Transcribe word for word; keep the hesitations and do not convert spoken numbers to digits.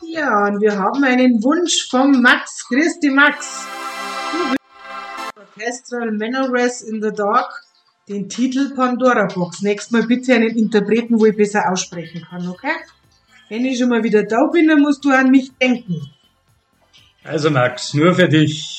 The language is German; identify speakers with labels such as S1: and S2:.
S1: Ja, und wir haben einen Wunsch vom Max. Grüß dich, Max. Du willst Orchestral Menorahs in the Dark, den Titel Pandora Box. Nächstes Mal bitte einen Interpreten, wo ich besser aussprechen kann, okay? Wenn ich schon mal wieder da bin, dann musst du an mich denken.
S2: Also Max, nur für dich.